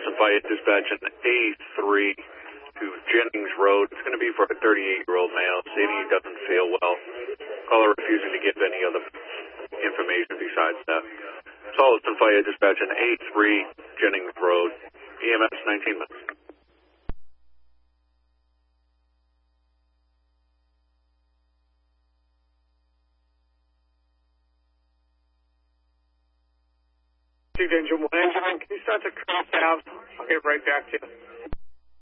Solison Fire Dispatch in A3 to Jennings Road. It's going to be for a 38-year-old male. Stating he doesn't feel well. Caller refusing to give any other information besides that. Solison Fire Dispatch in A3 Jennings Road. EMS 19 minutes. Engine 1, can you start the current valve? I'll get right back to you.